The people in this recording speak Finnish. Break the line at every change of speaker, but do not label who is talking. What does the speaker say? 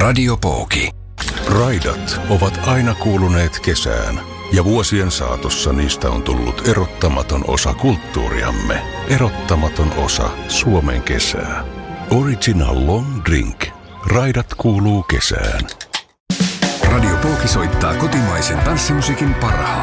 Radio Pooki.
Raidat ovat aina kuuluneet kesään, ja vuosien saatossa niistä on tullut erottamaton osa kulttuuriamme. Erottamaton osa Suomen kesää. Original Long Drink. Raidat kuuluu kesään.
Radio Pooki soittaa kotimaisen tanssimusiikin parhaan.